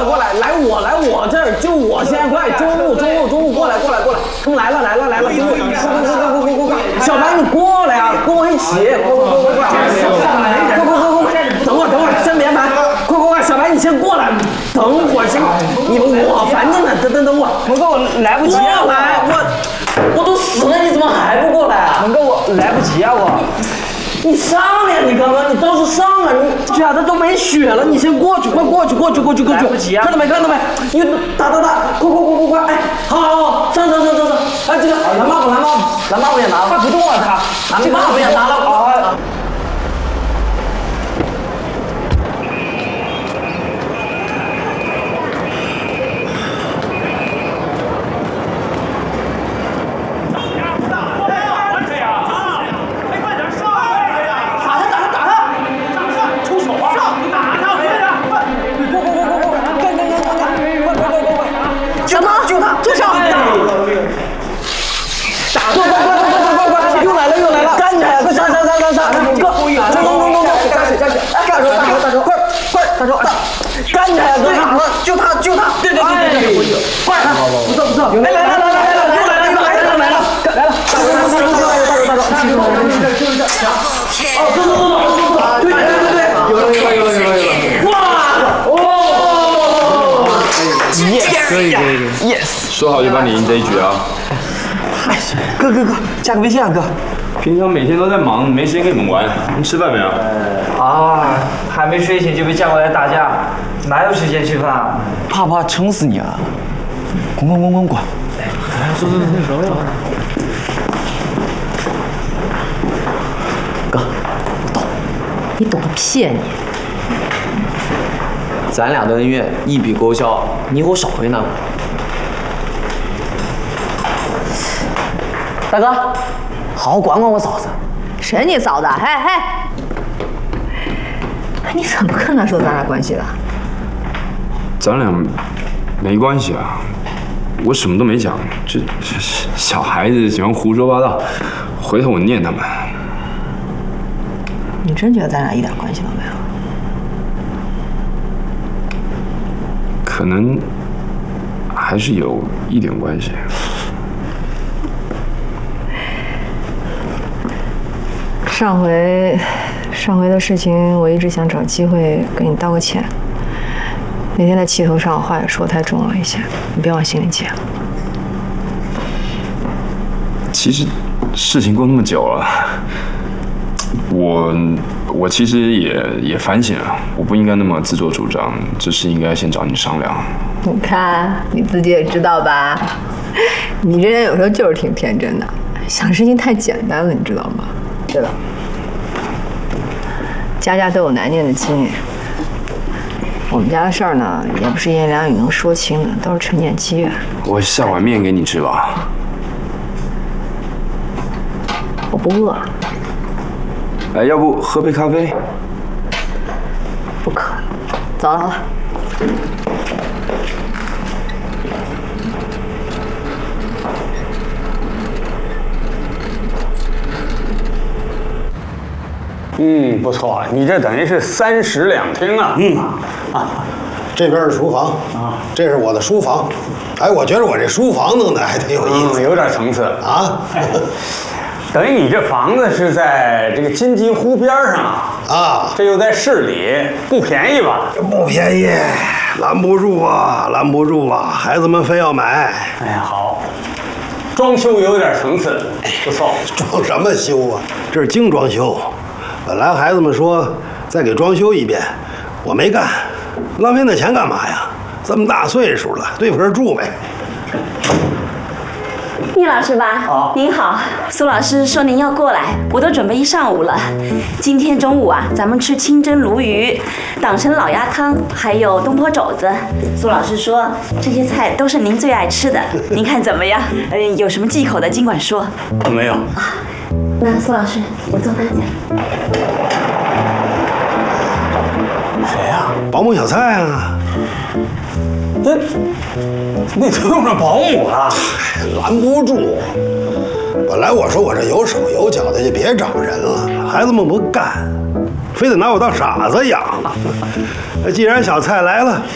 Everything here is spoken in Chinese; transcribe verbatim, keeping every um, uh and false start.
过来，来我来我这儿，就我先快，中路中路中路过来过来过来，他们来了来了来了，中路，快快快快快快快，小白你过来呀，跟我一起，快快快快快，快快快快，等会儿等会儿，先别烦，快快快，小白你先过来，等会儿先，你们我烦着呢，等等等会儿， 猛哥我来不及啊， 来我我都死了，你怎么还不过来啊？ 猛哥我来不及啊我。 你上呀！你刚刚你倒是上啊！你家的都没血了，你先过去，快过去，过去，过去，过去！ 来不及啊！ 看到没？看到没？你打打打！快快快快快！哎，好好好，上上上上上！哎，这个蓝帽子，蓝帽子，蓝帽子也拿了， 快不动啊他！ 蓝帽子也拿了，啊！ 什么？ 救他！ 住手！ 打！快快快快快快快！又来了又来了！干起来！快上上上上上！哥，冲冲冲冲！加血加血！大手大手大手！快快大手！干起来！哥，打了！救他救他！对对对对对！快！不错不错！来来来来来来！又来了又来了又来了！来了！大手大手大手大手大手！哦，走走走走走！对对对对！有了有了有了有了有了！哇！哦！ 可以可以 ，yes， 说好就帮你赢这一局啊！ 嗨，哥哥哥，加个微信啊，哥。 平常每天都在忙，没时间跟你们玩。你吃饭没有？ 啊，还没睡醒就被叫过来打架，哪有时间吃饭啊？ 怕不怕撑死你啊？滚滚滚滚滚！来，走走走走。哥，我懂。 你懂个屁啊你！ 咱俩的恩怨一笔勾销，你给我少回呢。大哥，好好管管我嫂子。 谁你嫂子？嘿嘿，你怎么跟他说咱俩关系的？ 咱俩没关系啊，我什么都没讲，这小孩子喜欢胡说八道，回头我念他们。 你真觉得咱俩一点关系都没有？ 可能还是有一点关系。 上回，上回的事情，我一直想找机会跟你道个歉。那天在气头上，话也说太重了一些，你别往心里记。 其实事情过那么久了，我我其实也也反省了，我不应该那么自作主张，这事应该先找你商量。 你看你自己也知道吧，你这人有时候就是挺天真的，想事情太简单了，你知道吗？对了，家家都有难念的经。我们家的事儿呢，也不是一言两语能说清的，都是陈年积怨。 我下碗面给你吃吧。 我不饿了。 哎，要不喝杯咖啡？ 不渴，走了好了。 嗯，不错，你这等于是三室两厅啊。嗯啊，这边是厨房啊，这是我的书房。哎，我觉得我这书房弄得还挺有意思， 嗯、有点层次啊。 等于你这房子是在这个金鸡湖边上啊？ 啊， 这又在市里，不便宜吧？ 不便宜，拦不住啊，拦不住啊！孩子们非要买。 哎呀，好，装修有点层次，不错。 装什么修啊？这是精装修。本来孩子们说再给装修一遍，我没干，浪费那钱干嘛呀？这么大岁数了，对付着住呗。 聂老师吧，哦、您好，苏老师说您要过来，我都准备一上午了。今天中午啊，咱们吃清蒸鲈鱼、党参老鸭汤，还有东坡肘子。苏老师说这些菜都是您最爱吃的，您看怎么样？呃，有什么忌口的尽管说。 没有。 啊，那苏老师，我做饭去。 谁呀、啊？ 保姆小蔡啊。 这，那都用上保姆了， 拦不住。本来我说我这有手有脚的就别找人了，孩子们不干，非得拿我当傻子养。既然小蔡来了，